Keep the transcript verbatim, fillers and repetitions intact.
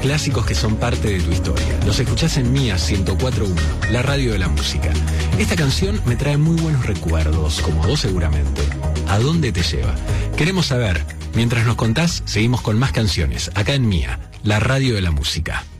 clásicos que son parte de tu historia. Los escuchás en Mía ciento cuatro punto uno, la radio de la música. Esta canción me trae muy buenos recuerdos, como a vos seguramente. ¿A dónde te lleva? Queremos saber. Mientras nos contás, seguimos con más canciones, acá en Mía, la radio de la música.